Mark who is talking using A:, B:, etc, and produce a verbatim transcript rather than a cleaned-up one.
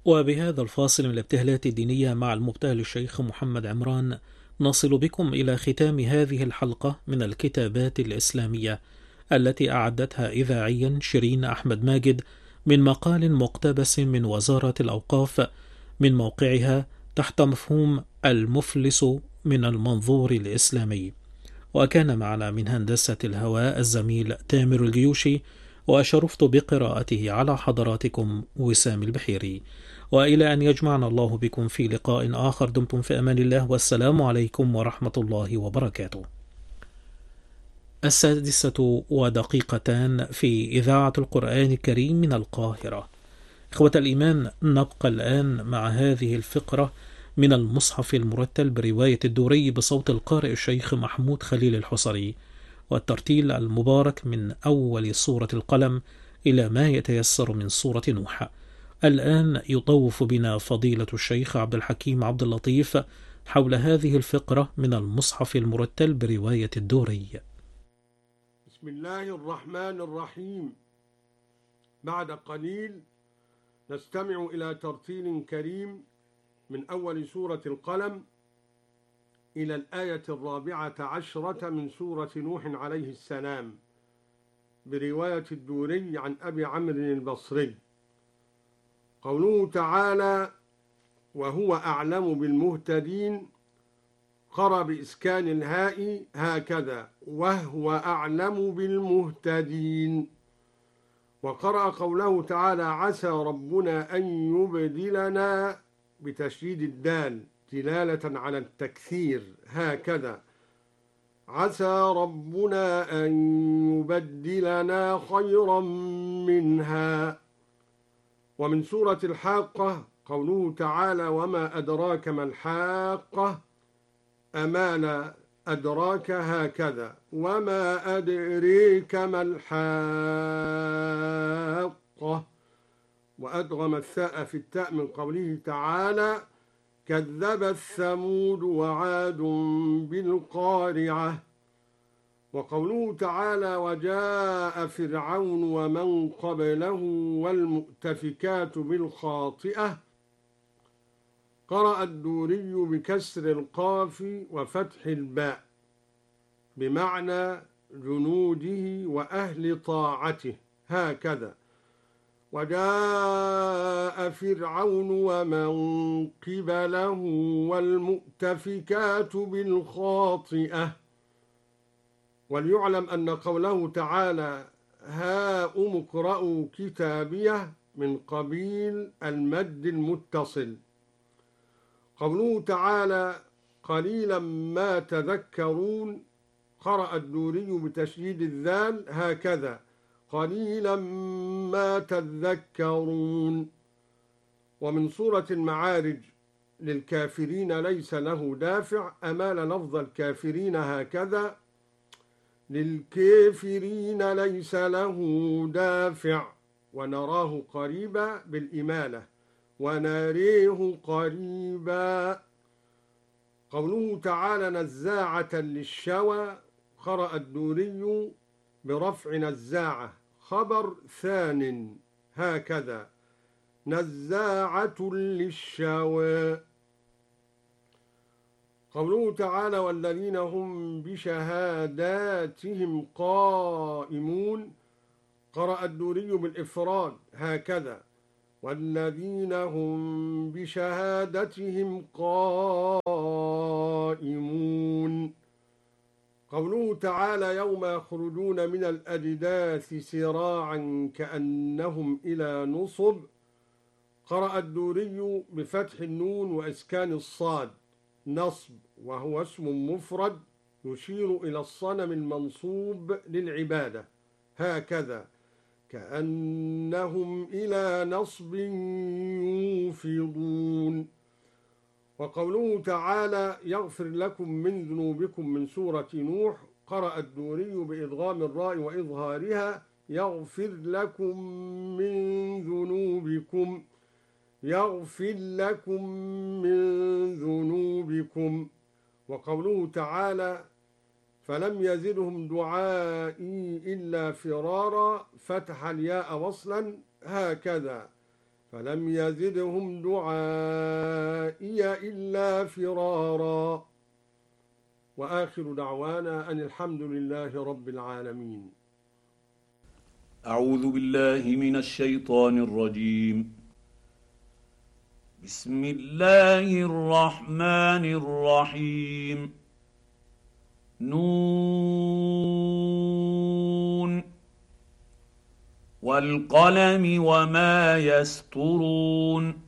A: وبهذا الفاصل من الابتهالات الدينية مع المبتهل الشيخ محمد عمران نصل بكم إلى ختام هذه الحلقة من الكتابات الإسلامية التي أعدتها إذاعيا شيرين أحمد ماجد من مقال مقتبس من وزارة الأوقاف من موقعها تحت مفهوم المفلس من المنظور الإسلامي. وكان معنا من هندسة الهواء الزميل تامر الجيوشي، وأشرفت بقراءته على حضراتكم وسام البحيري. وإلى أن يجمعنا الله بكم في لقاء آخر، دمتم في أمان الله، والسلام عليكم ورحمة الله وبركاته. السادسة ودقيقتان في إذاعة القرآن الكريم من القاهرة. إخوة الإيمان، نبقى الآن مع هذه الفقرة من المصحف المرتل برواية الدوري بصوت القارئ الشيخ محمود خليل الحصري، والترتيل المبارك من أول سورة القلم إلى ما يتيسر من سورة نوح. الآن يطوف بنا فضيلة الشيخ عبد الحكيم عبد اللطيف حول هذه الفقرة من المصحف المرتل برواية الدوري.
B: بسم الله الرحمن الرحيم. بعد قليل نستمع إلى ترتيل كريم من أول سورة القلم إلى الآية الرابعة عشرة من سورة نوح عليه السلام برواية الدوري عن أبي عمرو البصري. قوله تعالى: وهو أعلم بالمهتدين، قرأ بإسكان الهاء هكذا: وهو أعلم بالمهتدين. وقرأ قوله تعالى: عسى ربنا أن يبدلنا بتشديد الدال دلالة على التكثير هكذا: عسى ربنا أن يبدلنا خيرا منها. ومن سورة الحاقة قوله تعالى: وما أدراك ما الحاقة، أمان أدراك هكذا: وما أدريك ما الحاقة. وأدغم الثاء في التاء من قوله تعالى: كذبت ثمود وعاد بالقارعة. وقوله تعالى: وجاء فرعون ومن قبله والمؤتفكات بالخاطئة، قرأ الدوري بكسر القاف وفتح الباء بمعنى جنوده وأهل طاعته هكذا: وجاء فرعون ومن قبله والمؤتفكات بالخاطئة. وليعلم أن قوله تعالى: هاؤم اقرءوا كتابيه من قبيل المد المتصل. قوله تعالى: قليلا ما تذكرون، قرأ الدوري بتشديد الذال هكذا: قليلا ما تذكرون. ومن سورة المعارج للكافرين ليس له دافع، أمال لفظ الكافرين هكذا: للكافرين ليس له دافع. ونراه قريبا بالإمالة، ونريه قريبا. قوله تعالى: نزاعة للشوى، قرأ الدوري برفع نزاعة خبر ثان هكذا: نزاعة للشوى. قوله تعالى: والذين هم بشهاداتهم قائمون، قرأ الدوري بالإفراد هكذا: والذين هم بشهادتهم قائمون. قوله تعالى: يوم يخرجون من الأجداث سراعا كأنهم إلى نصب، قرأ الدوري بفتح النون وإسكان الصاد نصب، وهو اسم مفرد يشير إلى الصنم المنصوب للعبادة هكذا: كأنهم إلى نصب يوفضون. وقوله تعالى: يغفر لكم من ذنوبكم من سورة نوح، قرأ الدوري بإدغام الراء وإظهارها: يغفر لكم من ذنوبكم، يغفر لكم من ذنوبكم. وقوله تعالى: فلم يزدهم دعائي إلا فرارا، فتح الياء وصلا هكذا: فلم يزدهم دعائي إلا فرارا. وآخر دعوانا أن الحمد لله رب العالمين.
C: أعوذ بالله من الشيطان الرجيم. بسم الله الرحمن الرحيم. نون والقلم وما يسطرون.